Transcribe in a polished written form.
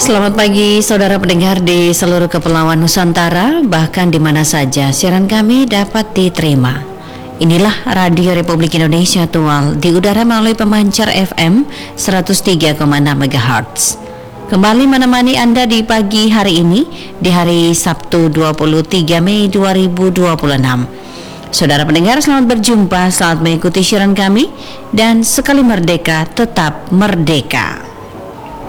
Selamat pagi saudara pendengar di seluruh kepulauan Nusantara, bahkan di mana saja siaran kami dapat diterima. Inilah Radio Republik Indonesia Tual di udara melalui pemancar FM 103,6 MHz. Kembali menemani Anda di pagi hari ini, di hari Sabtu 23 Mei 2026. Saudara pendengar, selamat berjumpa, selamat mengikuti siaran kami, dan sekali merdeka, tetap merdeka.